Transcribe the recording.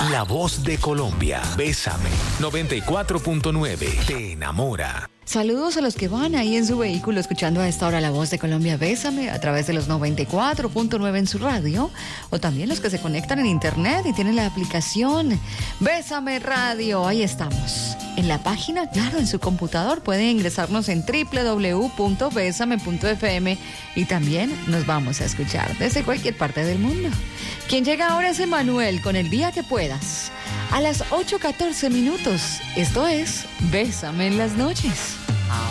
La voz de Colombia. Bésame. 94.9. Te enamora. Saludos a los que van ahí en su vehículo escuchando a esta hora La Voz de Colombia, Bésame, a través de los 94.9 en su radio, o también los que se conectan en internet y tienen la aplicación Bésame Radio. Ahí estamos. En la página, claro, en su computador pueden ingresarnos en www.besame.fm y también nos vamos a escuchar desde cualquier parte del mundo. Quien llega ahora es Emanuel con El Día que Puedas. A las 8:14 minutos. Esto es Bésame en las noches.